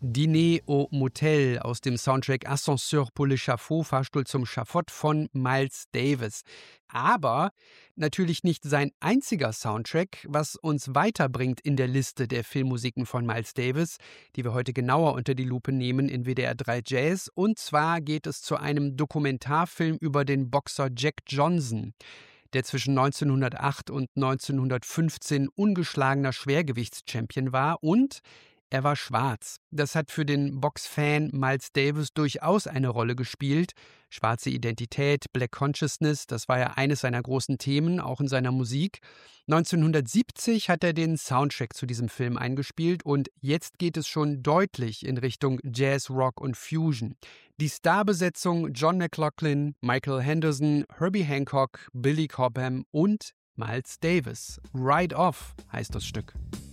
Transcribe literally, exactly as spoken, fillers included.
Dîner au Motel aus dem Soundtrack Ascenseur pour l'échafaud, Fahrstuhl zum Schafott von Miles Davis. Aber natürlich nicht sein einziger Soundtrack, was uns weiterbringt in der Liste der Filmmusiken von Miles Davis, die wir heute genauer unter die Lupe nehmen in W D R drei Jazz. Und zwar geht es zu einem Dokumentarfilm über den Boxer Jack Johnson, der zwischen neunzehnhundertacht und neunzehnhundertfünfzehn ungeschlagener Schwergewichtschampion war, und er war schwarz. Das hat für den Boxfan Miles Davis durchaus eine Rolle gespielt. Schwarze Identität, Black Consciousness, das war ja eines seiner großen Themen, auch in seiner Musik. neunzehnhundertsiebzig hat er den Soundtrack zu diesem Film eingespielt und jetzt geht es schon deutlich in Richtung Jazz, Rock und Fusion. Die Starbesetzung John McLaughlin, Michael Henderson, Herbie Hancock, Billy Cobham und Miles Davis. Ride Off heißt das Stück.